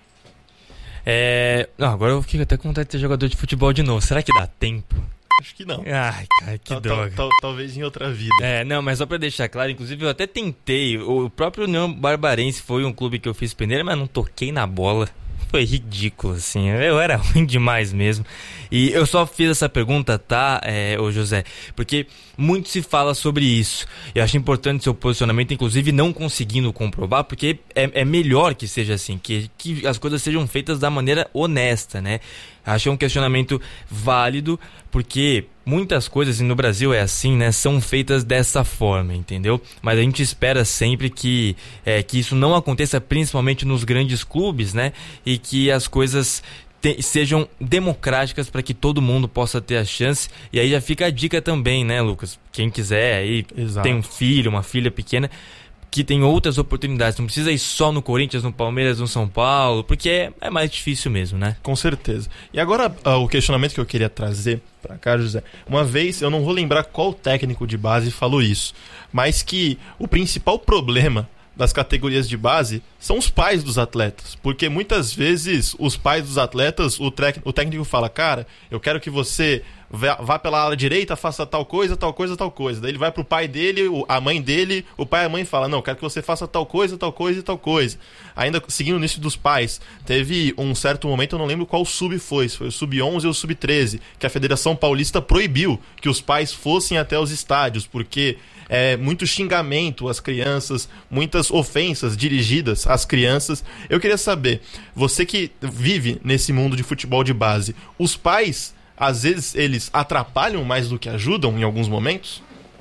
Agora eu fico até com vontade de ser jogador de futebol de novo. Será que dá tempo? Acho que não. Ai, cara, que droga. Talvez em outra vida. Não, mas só pra deixar claro, inclusive eu até tentei. O próprio União Barbarense foi um clube que eu fiz peneira, mas não toquei na bola. Foi ridículo, assim. Eu era ruim demais mesmo. E eu só fiz essa pergunta, tá, ô José? Porque muito se fala sobre isso. Eu acho importante seu posicionamento, inclusive não conseguindo comprovar, porque é melhor que seja assim, que as coisas sejam feitas da maneira honesta, né? Acho um questionamento válido, porque muitas coisas, e no Brasil é assim, né, são feitas dessa forma, entendeu? Mas a gente espera sempre que isso não aconteça, principalmente nos grandes clubes, né, e que as coisas sejam democráticas para que todo mundo possa ter a chance. E aí já fica a dica também, né, Lucas? Quem quiser aí, tem um filho, uma filha pequena, que tem outras oportunidades. Não precisa ir só no Corinthians, no Palmeiras, no São Paulo, porque é mais difícil mesmo, né? Com certeza. E agora, o questionamento que eu queria trazer para cá, José. Uma vez, eu não vou lembrar qual técnico de base falou isso, mas que o principal problema das categorias de base são os pais dos atletas, porque muitas vezes os pais dos atletas, o técnico fala, cara, eu quero que você vá pela ala direita, faça tal coisa, tal coisa, tal coisa. Daí ele vai pro pai dele, a mãe dele, o pai e a mãe fala, não, eu quero que você faça tal coisa, tal coisa e tal coisa. Ainda seguindo nisso dos pais, teve um certo momento, eu não lembro qual sub foi, se foi o sub-11 ou o sub-13, que a Federação Paulista proibiu que os pais fossem até os estádios, porque muito xingamento às crianças, muitas ofensas dirigidas às crianças. Eu queria saber, você que vive nesse mundo de futebol de base, os pais, às vezes, eles atrapalham mais do que ajudam em alguns momentos?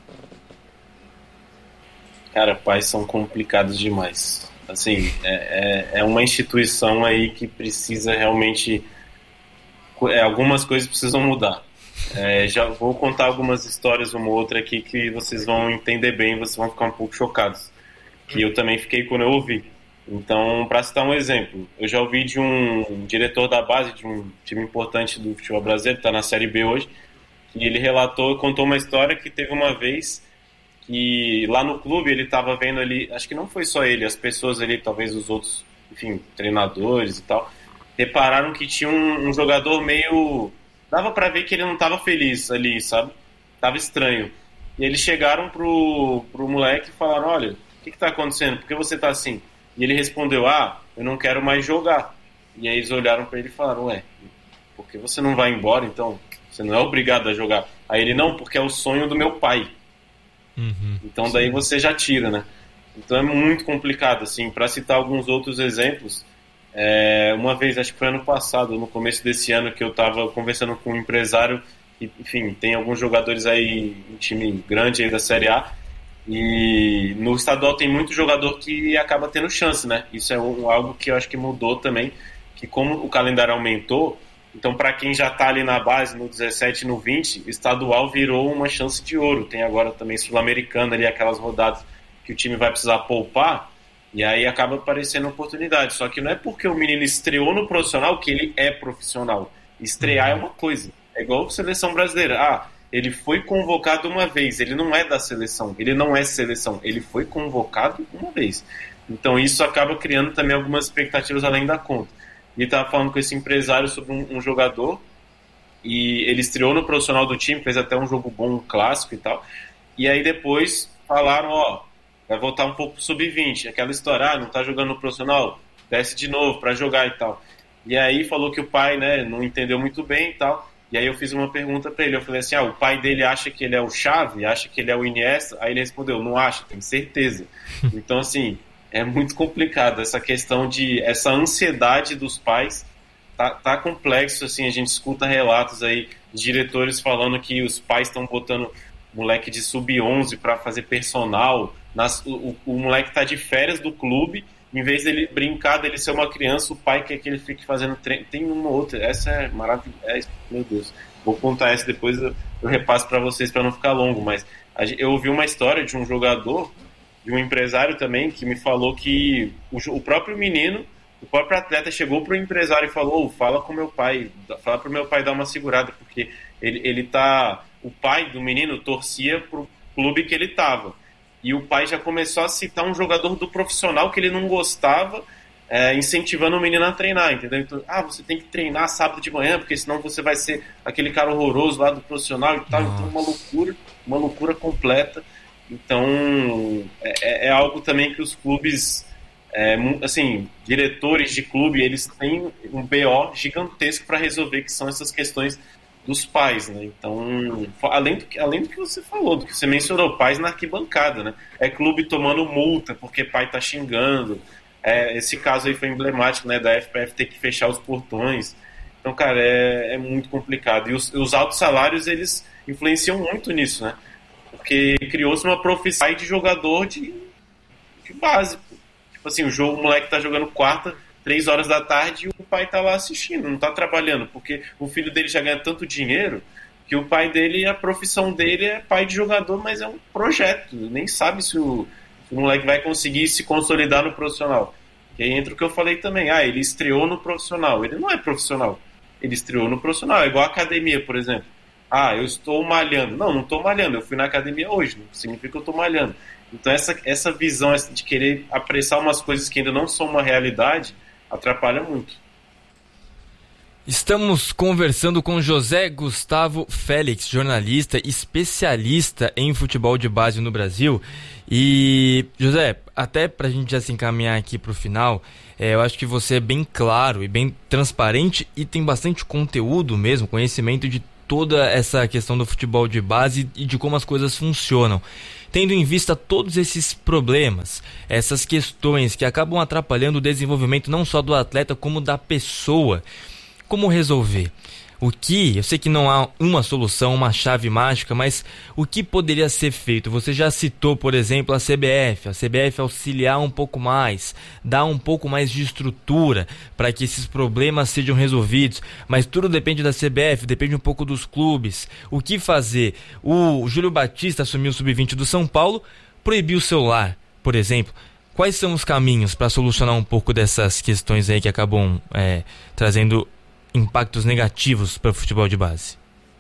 Cara, pais são complicados demais. Assim, é uma instituição aí que precisa realmente... algumas coisas precisam mudar. Já vou contar algumas histórias, uma ou outra aqui, que vocês vão entender bem, vocês vão ficar um pouco chocados. Que eu também fiquei quando eu ouvi. Então, para citar um exemplo, eu já ouvi de um diretor da base de um time importante do futebol brasileiro, que está na Série B hoje, que ele contou uma história que teve uma vez que lá no clube ele estava vendo ali, acho que não foi só ele, as pessoas ali, talvez os outros, enfim, treinadores e tal, repararam que tinha um jogador meio... Dava pra ver que ele não tava feliz ali, sabe? Tava estranho. E eles chegaram pro moleque e falaram, olha, o que tá acontecendo? Por que você tá assim? E ele respondeu, eu não quero mais jogar. E aí eles olharam pra ele e falaram, por que você não vai embora, então? Você não é obrigado a jogar. Aí ele, não, porque é o sonho do meu pai. Então daí você já tira, né? Então é muito complicado, assim. Pra citar alguns outros exemplos... uma vez, acho que foi ano passado, no começo desse ano, que eu estava conversando com um empresário, que, enfim, tem alguns jogadores aí, um time grande aí da Série A, e no estadual tem muito jogador que acaba tendo chance, né? Isso é algo que eu acho que mudou também, que como o calendário aumentou, então para quem já está ali na base, no 17 e no 20, estadual virou uma chance de ouro. Tem agora também Sul-Americana ali, aquelas rodadas que o time vai precisar poupar, e aí acaba aparecendo oportunidade. Só que não é porque o menino estreou no profissional que ele é profissional. Estrear é uma coisa. É igual a seleção brasileira. Ele foi convocado uma vez. Ele não é da seleção. Ele não é seleção. Ele foi convocado uma vez. Então isso acaba criando também algumas expectativas além da conta. E estava falando com esse empresário sobre um jogador. E ele estreou no profissional do time. Fez até um jogo bom, um clássico e tal. E aí depois falaram, vai voltar um pouco pro sub-20, aquela história, não tá jogando no profissional, desce de novo pra jogar e tal. E aí falou que o pai, né, não entendeu muito bem e tal, e aí eu fiz uma pergunta pra ele, eu falei assim, o pai dele acha que ele é o Xavi, acha que ele é o Iniesta, aí ele respondeu, não acha, tem certeza. Então, assim, é muito complicado essa questão essa ansiedade dos pais, tá complexo, assim, a gente escuta relatos aí de diretores falando que os pais estão botando moleque de sub-11 pra fazer personal. O moleque tá de férias do clube, em vez dele brincar, dele ser uma criança, o pai quer que ele fique fazendo treino. Tem uma outra, essa é maravilhosa, meu Deus, vou contar essa depois, eu repasso para vocês para não ficar longo, mas eu ouvi uma história de um jogador, de um empresário também, que me falou que o próprio menino, o próprio atleta chegou pro empresário e falou, fala com meu pai, fala pro meu pai dar uma segurada, porque o pai do menino torcia pro clube que ele tava. E o pai já começou a citar um jogador do profissional que ele não gostava, incentivando o menino a treinar, entendeu? Então, você tem que treinar sábado de manhã, porque senão você vai ser aquele cara horroroso lá do profissional e tal. Então, uma loucura completa. Então, é algo também que os clubes, assim, diretores de clube, eles têm um BO gigantesco para resolver, que são essas questões dos pais, né? Então, além do que você falou, do que você mencionou, pais na arquibancada, né? Clube tomando multa porque pai tá xingando. Esse caso aí foi emblemático, né? Da FPF ter que fechar os portões. Então, cara, é muito complicado. E os altos salários, eles influenciam muito nisso, né? Porque criou-se uma profissão de jogador de base. Tipo assim, o moleque tá jogando quarta, 3 horas da tarde, e o pai tá lá assistindo, não tá trabalhando, porque o filho dele já ganha tanto dinheiro que o pai dele, a profissão dele é pai de jogador, mas é um projeto. Nem sabe se o moleque vai conseguir se consolidar no profissional. E aí entra o que eu falei também. Ele estreou no profissional. Ele não é profissional. Ele estreou no profissional. É igual a academia, por exemplo. Eu estou malhando. Não estou malhando. Eu fui na academia hoje. Não significa que eu estou malhando. Então essa visão de querer apressar umas coisas que ainda não são uma realidade atrapalha muito. Estamos conversando com José Gustavo Félix, jornalista, especialista em futebol de base no Brasil. E, José, até pra gente já se encaminhar aqui pro final, eu acho que você é bem claro e bem transparente e tem bastante conteúdo mesmo, conhecimento de toda essa questão do futebol de base e de como as coisas funcionam. Tendo em vista todos esses problemas, essas questões que acabam atrapalhando o desenvolvimento não só do atleta, como da pessoa, como resolver? Eu sei que não há uma solução, uma chave mágica, mas o que poderia ser feito? Você já citou, por exemplo, a CBF auxiliar um pouco mais, dar um pouco mais de estrutura para que esses problemas sejam resolvidos, mas tudo depende da CBF, depende um pouco dos clubes. O que fazer? O Júlio Batista assumiu o Sub-20 do São Paulo, proibiu o celular, por exemplo. Quais são os caminhos para solucionar um pouco dessas questões aí que acabam trazendo impactos negativos para o futebol de base?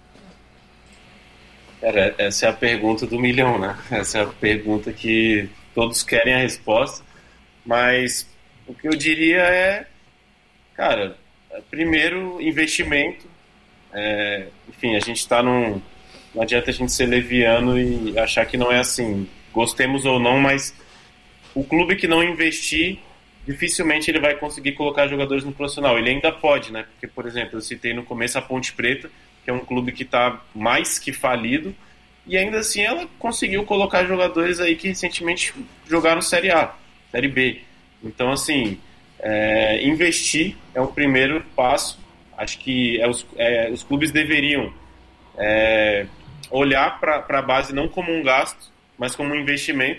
Cara, essa é a pergunta do milhão, né? Essa é a pergunta que todos querem a resposta, mas o que eu diria cara, primeiro, investimento. Enfim, a gente está não adianta a gente ser leviano e achar que não é assim, gostemos ou não, mas o clube que não investir, dificilmente ele vai conseguir colocar jogadores no profissional. Ele ainda pode, né? Porque, por exemplo, eu citei no começo a Ponte Preta, que é um clube que está mais que falido, e ainda assim ela conseguiu colocar jogadores aí que recentemente jogaram Série A, Série B. Então, assim, investir é o primeiro passo. Acho que os clubes deveriam olhar para a base não como um gasto, mas como um investimento,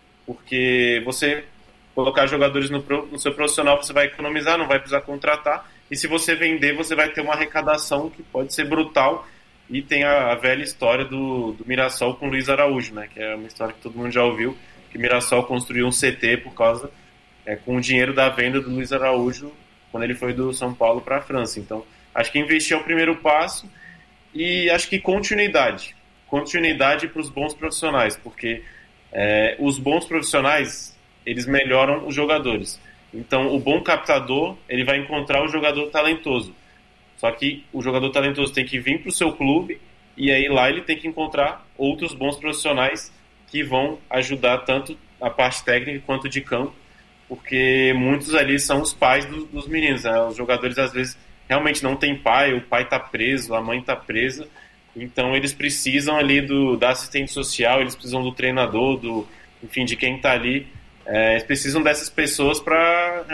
porque você colocar jogadores no seu profissional, você vai economizar, não vai precisar contratar, e se você vender, você vai ter uma arrecadação que pode ser brutal. E tem a velha história do Mirassol com o Luiz Araújo, né, que é uma história que todo mundo já ouviu, que o Mirassol construiu um CT por causa, com o dinheiro da venda do Luiz Araújo, quando ele foi do São Paulo para a França. Então, acho que investir é o primeiro passo, e acho que continuidade para os bons profissionais, porque os bons profissionais, eles melhoram os jogadores. Então, o bom captador, ele vai encontrar o jogador talentoso. Só que o jogador talentoso tem que vir para o seu clube, e aí lá ele tem que encontrar outros bons profissionais que vão ajudar tanto a parte técnica quanto de campo, porque muitos ali são os pais dos meninos, né? Os jogadores às vezes realmente não têm pai, o pai está preso, a mãe está presa, então eles precisam ali da assistente social, eles precisam do treinador, enfim, de quem está ali. Eles precisam dessas pessoas para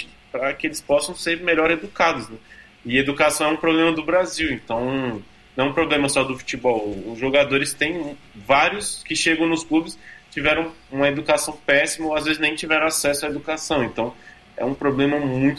que eles possam ser melhor educados, né? E educação é um problema do Brasil, então não é um problema só do futebol. Os jogadores têm vários que chegam nos clubes, tiveram uma educação péssima, ou às vezes nem tiveram acesso à educação. Então é um problema muito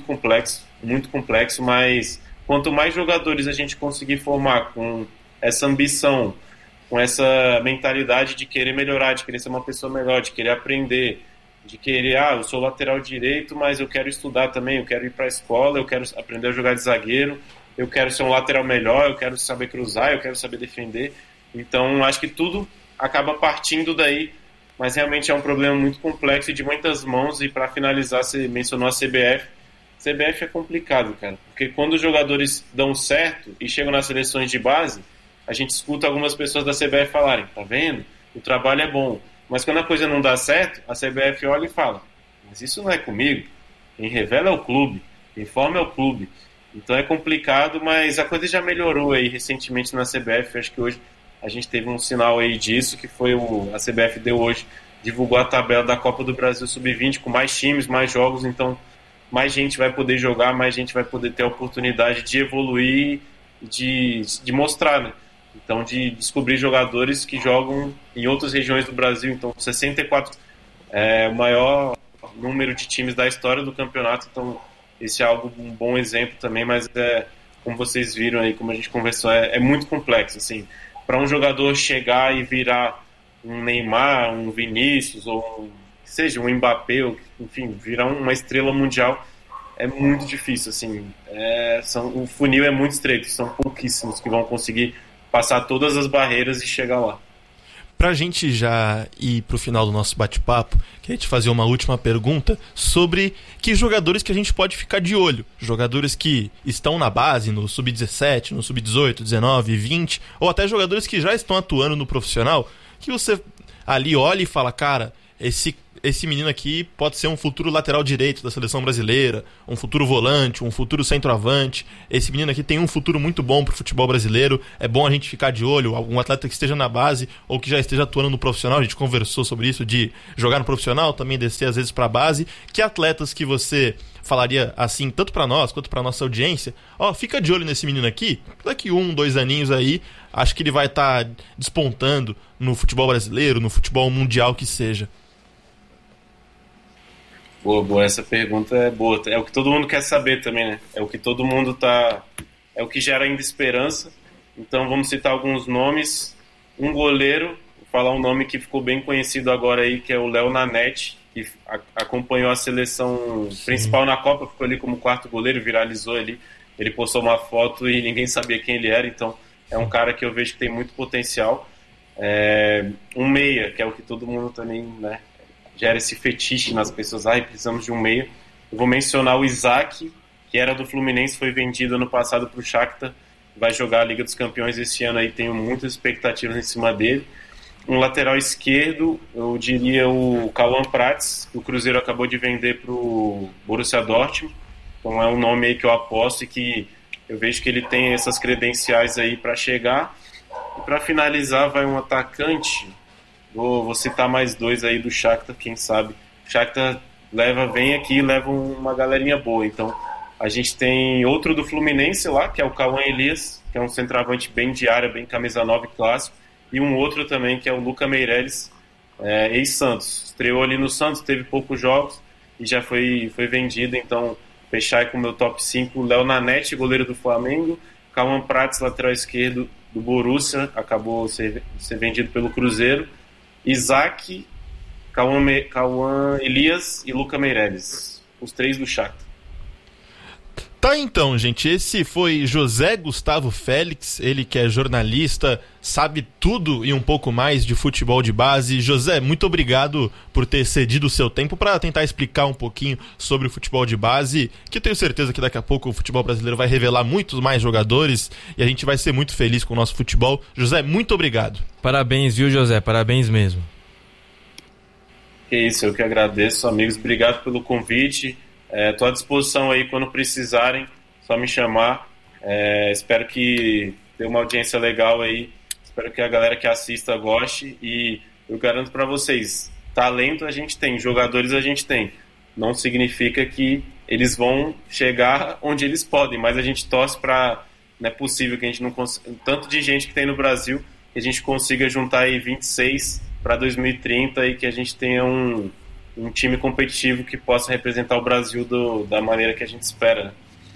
complexo, mas quanto mais jogadores a gente conseguir formar com essa ambição, com essa mentalidade de querer melhorar, de querer ser uma pessoa melhor, de querer aprender, de querer, eu sou lateral direito, mas eu quero estudar também, eu quero ir para a escola, eu quero aprender a jogar de zagueiro, eu quero ser um lateral melhor, eu quero saber cruzar, eu quero saber defender. Então, acho que tudo acaba partindo daí, mas realmente é um problema muito complexo e de muitas mãos. E para finalizar, você mencionou a CBF. CBF é complicado, cara, porque quando os jogadores dão certo e chegam nas seleções de base, a gente escuta algumas pessoas da CBF falarem, tá vendo? O trabalho é bom. Mas quando a coisa não dá certo, a CBF olha e fala, mas isso não é comigo. Quem revela é o clube, quem forma é o clube. Então é complicado, mas a coisa já melhorou aí recentemente na CBF. Acho que hoje a gente teve um sinal aí disso, que foi a CBF deu hoje, divulgou a tabela da Copa do Brasil Sub-20 com mais times, mais jogos. Então mais gente vai poder jogar, mais gente vai poder ter a oportunidade de evoluir, de mostrar, né? Então, de descobrir jogadores que jogam em outras regiões do Brasil. Então, 64 é o maior número de times da história do campeonato. Então, esse é um bom exemplo também, mas como vocês viram aí, como a gente conversou, é muito complexo, assim. Para um jogador chegar e virar um Neymar, um Vinícius, ou seja, um Mbappé, ou, enfim, virar uma estrela mundial, é muito difícil, assim. O funil é muito estreito, são pouquíssimos que vão conseguir passar todas as barreiras e chegar lá. Pra gente já ir pro final do nosso bate-papo, queria te fazer uma última pergunta sobre que jogadores que a gente pode ficar de olho. Jogadores que estão na base, no Sub-17, no Sub-18, 19, 20, ou até jogadores que já estão atuando no profissional, que você ali olha e fala, cara, esse menino aqui pode ser um futuro lateral direito da seleção brasileira, um futuro volante, um futuro centroavante. Esse menino aqui tem um futuro muito bom pro futebol brasileiro. É bom a gente ficar de olho, algum atleta que esteja na base ou que já esteja atuando no profissional. A gente conversou sobre isso, de jogar no profissional, também descer às vezes pra base. Que atletas que você falaria assim, tanto pra nós quanto pra nossa audiência, fica de olho nesse menino aqui, daqui 1, 2 aninhos aí, acho que ele vai estar despontando no futebol brasileiro, no futebol mundial que seja. Boa, essa pergunta é boa. É o que todo mundo quer saber também, né? É o que todo mundo é o que gera ainda esperança. Então vamos citar alguns nomes. Um goleiro, vou falar um nome que ficou bem conhecido agora aí, que é o Léo Nanete, que acompanhou a seleção principal na Copa, ficou ali como quarto goleiro, viralizou ali. Ele postou uma foto e ninguém sabia quem ele era, então é um cara que eu vejo que tem muito potencial. Um meia, que é o que todo mundo também, né, gera esse fetiche nas pessoas, precisamos de um meia. Eu vou mencionar o Isaac, que era do Fluminense, foi vendido ano passado para o Shakhtar, vai jogar a Liga dos Campeões esse ano aí, tenho muitas expectativas em cima dele. Um lateral esquerdo, eu diria o Cauã Prats, que o Cruzeiro acabou de vender para o Borussia Dortmund, então é um nome aí que eu aposto e que eu vejo que ele tem essas credenciais aí para chegar. E para finalizar, vai um atacante. Vou citar mais 2 aí do Shakhtar, quem sabe. O Shakhtar vem aqui e leva uma galerinha boa. Então, a gente tem outro do Fluminense lá, que é o Cauã Elias, que é um centroavante bem de área, bem camisa 9 clássico. E um outro também, que é o Luca Meireles, ex-Santos. Estreou ali no Santos, teve poucos jogos e já foi vendido. Então, fechar aí com o meu top 5. Léo Nanete, goleiro do Flamengo. Cauã Prats, lateral esquerdo do Borussia, acabou ser vendido pelo Cruzeiro. Isaac, Cauã Elias e Luca Meireles, os 3 do Shakhtar. Tá, então, gente, esse foi José Gustavo Félix, ele que é jornalista, sabe tudo e um pouco mais de futebol de base. José, muito obrigado por ter cedido o seu tempo para tentar explicar um pouquinho sobre o futebol de base, que eu tenho certeza que daqui a pouco o futebol brasileiro vai revelar muitos mais jogadores e a gente vai ser muito feliz com o nosso futebol. José, muito obrigado. Parabéns, viu, José? Parabéns mesmo. Que isso, eu que agradeço, amigos. Obrigado pelo convite. Estou à disposição aí quando precisarem, só me chamar. Espero que dê uma audiência legal aí. Espero que a galera que assista goste. E eu garanto para vocês, talento a gente tem, jogadores a gente tem. Não significa que eles vão chegar onde eles podem, mas a gente torce para... Não é possível que a gente não consiga... Tanto de gente que tem no Brasil, que a gente consiga juntar aí 26 para 2030 e que a gente tenha um time competitivo que possa representar o Brasil da maneira que a gente espera.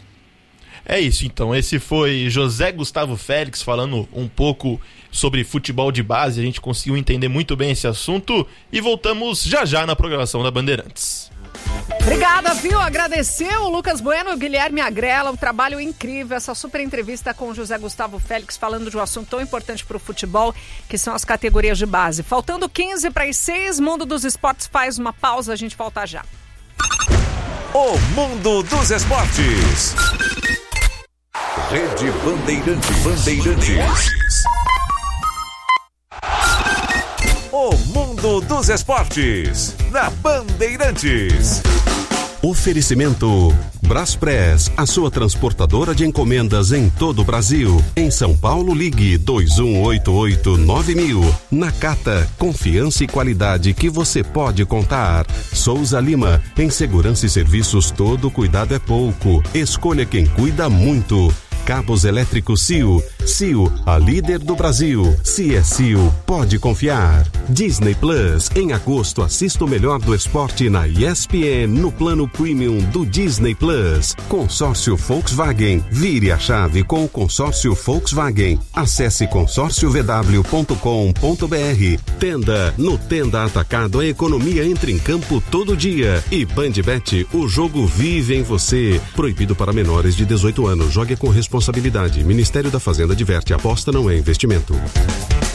É isso, então. Esse foi José Gustavo Félix falando um pouco sobre futebol de base. A gente conseguiu entender muito bem esse assunto e voltamos já na programação da Bandeirantes. Obrigada, viu? Agradecer o Lucas Bueno e o Guilherme Agrela, um trabalho incrível, essa super entrevista com o José Gustavo Félix, falando de um assunto tão importante para o futebol, que são as categorias de base. Faltando 15 para as 6, Mundo dos Esportes faz uma pausa, a gente volta já. O Mundo dos Esportes. Rede Bandeirantes. O Mundo dos Esportes, na Bandeirantes. Oferecimento Braspress, a sua transportadora de encomendas em todo o Brasil. Em São Paulo, ligue 2188-9000. Nakata, confiança e qualidade que você pode contar. Souza Lima, em segurança e serviços todo cuidado é pouco. Escolha quem cuida muito. Cabos elétricos CIO. CIO, a líder do Brasil. Se é CIO, pode confiar. Disney Plus. Em agosto, assista o melhor do esporte na ESPN no plano premium do Disney Plus. Consórcio Volkswagen. Vire a chave com o consórcio Volkswagen. Acesse consórciovw.com.br. Tenda. No Tenda Atacado, a economia entra em campo todo dia. E BandBet, o jogo vive em você. Proibido para menores de 18 anos. Jogue com responsabilidade. Ministério da Fazenda adverte: aposta não é investimento.